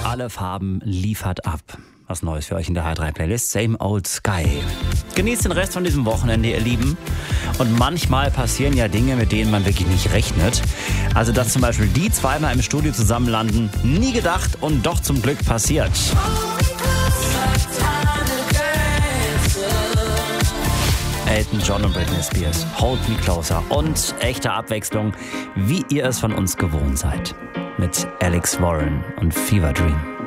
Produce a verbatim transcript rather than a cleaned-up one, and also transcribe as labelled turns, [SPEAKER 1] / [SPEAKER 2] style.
[SPEAKER 1] Alle Farben liefert ab. Was Neues für euch in der H drei Playlist. Same Old Sky. Genießt den Rest von diesem Wochenende, ihr Lieben. Und manchmal passieren ja Dinge, mit denen man wirklich nicht rechnet. Also, dass zum Beispiel die zweimal im Studio zusammenlanden, nie gedacht und doch zum Glück passiert. Elton John und Britney Spears, Hold Me Closer. Und echte Abwechslung, wie ihr es von uns gewohnt seid. Mit Alex Warren und Fever Dream.